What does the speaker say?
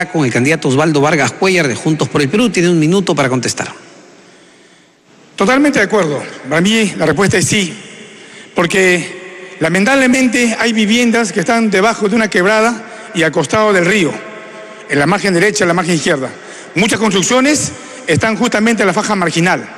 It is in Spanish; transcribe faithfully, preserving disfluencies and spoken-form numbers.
Con el candidato Osvaldo Vargas Cuéllar de Juntos por el Perú. Tiene un minuto para contestar. Totalmente de acuerdo. Para mí la respuesta es sí, porque lamentablemente hay viviendas que están debajo de una quebrada y al costado del río, en la margen derecha y en la margen izquierda. Muchas construcciones están justamente en la faja marginal.